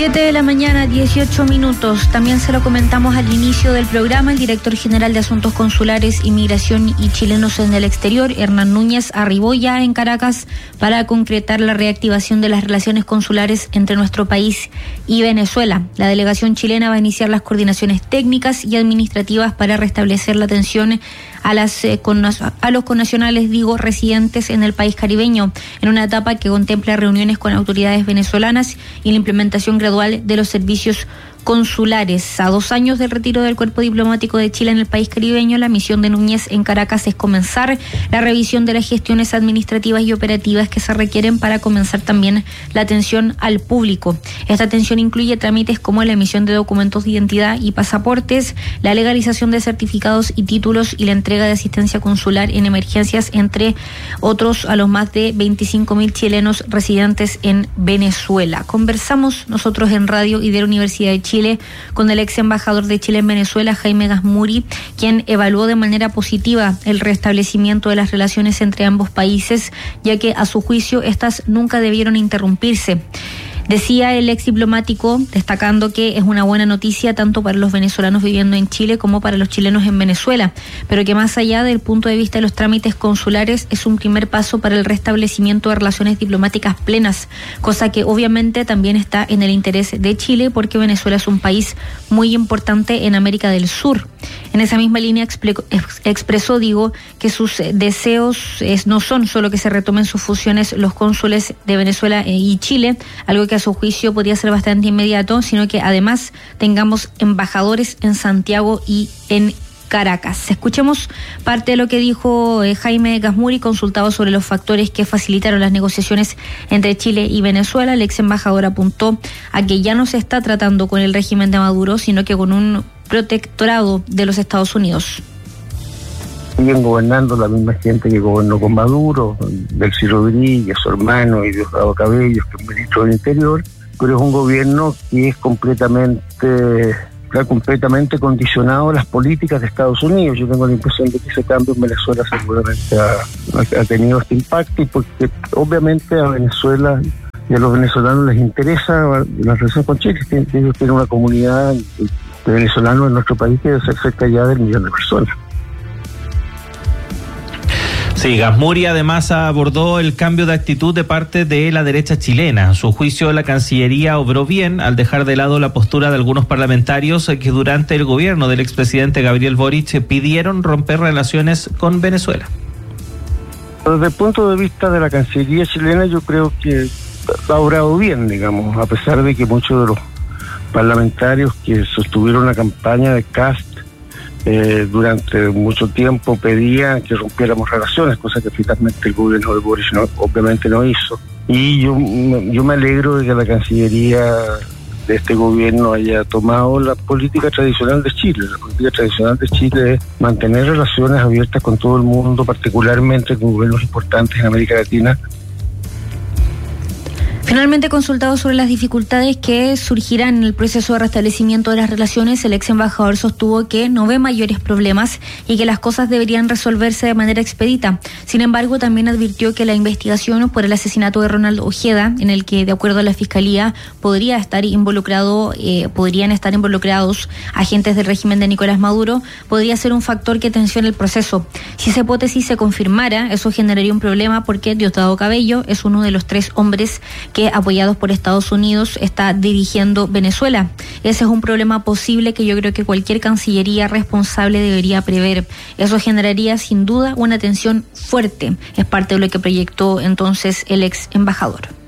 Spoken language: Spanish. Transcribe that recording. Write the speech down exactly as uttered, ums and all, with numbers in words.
siete de la mañana, dieciocho minutos. También se lo comentamos al inicio del programa. El director general de Asuntos Consulares, Inmigración y Chilenos en el Exterior, Hernán Núñez, arribó ya en Caracas para concretar la reactivación de las relaciones consulares entre nuestro país y Venezuela. La delegación chilena va a iniciar las coordinaciones técnicas y administrativas para restablecer la atención a las eh, con, a los connacionales, digo, residentes en el país caribeño, en una etapa que contempla reuniones con autoridades venezolanas y la implementación gradual de los servicios consulares. A dos años del retiro del cuerpo diplomático de Chile en el país caribeño, la misión de Núñez en Caracas es comenzar la revisión de las gestiones administrativas y operativas que se requieren para comenzar también la atención al público. Esta atención incluye trámites como la emisión de documentos de identidad y pasaportes, la legalización de certificados y títulos y la entrega de asistencia consular en emergencias, entre otros, a los más de veinticinco mil chilenos residentes en Venezuela. Conversamos nosotros en radio y de la Universidad de Chile Chile con el ex embajador de Chile en Venezuela, Jaime Gazmuri, quien evaluó de manera positiva el restablecimiento de las relaciones entre ambos países, ya que a su juicio estas nunca debieron interrumpirse. Decía el ex diplomático, destacando que es una buena noticia tanto para los venezolanos viviendo en Chile como para los chilenos en Venezuela, pero que más allá del punto de vista de los trámites consulares es un primer paso para el restablecimiento de relaciones diplomáticas plenas, cosa que obviamente también está en el interés de Chile, porque Venezuela es un país muy importante en América del Sur. En esa misma línea explicó, expresó, digo, que sus deseos es, no son solo que se retomen sus funciones los cónsules de Venezuela y Chile, algo que a su juicio podría ser bastante inmediato, sino que además tengamos embajadores en Santiago y en Caracas. Escuchemos parte de lo que dijo eh, Jaime Gazmuri, consultado sobre los factores que facilitaron las negociaciones entre Chile y Venezuela. El ex embajador apuntó a que ya no se está tratando con el régimen de Maduro, sino que con un protectorado de los Estados Unidos. Siguen gobernando la misma gente que gobernó con Maduro, Delcy Rodríguez, su hermano, y Diosdado Cabello, que es ministro del Interior, pero es un gobierno que es completamente, está completamente condicionado a las políticas de Estados Unidos. Yo tengo la impresión de que ese cambio en Venezuela seguramente ha, ha tenido este impacto, y porque obviamente a Venezuela y a los venezolanos les interesa la relación con Chile. Ellos tienen una comunidad de venezolanos en nuestro país que debe ser cerca ya del millón de personas. Sí, Gazmuri además abordó el cambio de actitud de parte de la derecha chilena. A su juicio, la Cancillería obró bien al dejar de lado la postura de algunos parlamentarios que durante el gobierno del expresidente Gabriel Boric pidieron romper relaciones con Venezuela. Desde el punto de vista de la Cancillería chilena, yo creo que ha obrado bien, digamos, a pesar de que muchos de los parlamentarios que sostuvieron la campaña de Kast Eh, durante mucho tiempo pedía que rompiéramos relaciones, cosa que finalmente el gobierno de Boris no, obviamente no hizo. Y yo, yo me alegro de que la Cancillería de este gobierno haya tomado la política tradicional de Chile. La política tradicional de Chile es mantener relaciones abiertas con todo el mundo, particularmente con gobiernos importantes en América Latina. Finalmente, consultado sobre las dificultades que surgirán en el proceso de restablecimiento de las relaciones, el ex embajador sostuvo que no ve mayores problemas y que las cosas deberían resolverse de manera expedita. Sin embargo, también advirtió que la investigación por el asesinato de Ronald Ojeda, en el que, de acuerdo a la Fiscalía, podría estar involucrado, eh, podrían estar involucrados agentes del régimen de Nicolás Maduro, podría ser un factor que tensione el proceso. Si esa hipótesis se confirmara, eso generaría un problema, porque Diosdado Cabello es uno de los tres hombres que, apoyados por Estados Unidos, está dirigiendo Venezuela. Ese es un problema posible que yo creo que cualquier cancillería responsable debería prever. Eso generaría sin duda una tensión fuerte. Es parte de lo que proyectó entonces el ex embajador.